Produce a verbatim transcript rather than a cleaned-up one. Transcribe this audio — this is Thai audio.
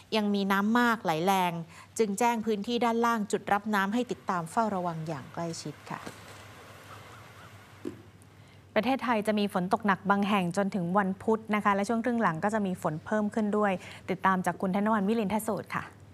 ยังมีน้ำมากไหลแรงจึงแจ้งพื้นที่ด้านล่างจุดรับน้ำให้ติดตามเฝ้าระวังอย่างใกล้ชิดค่ะประเทศไทยจะมีฝนตกหนักบางแห่งจนถึงวันพุธนะคะและช่วงครึ่งหลังก็จะมีฝนเพิ่มขึ้นด้วยติดตามจากคุณธนวรรณ วิรินทสูตรค่ะ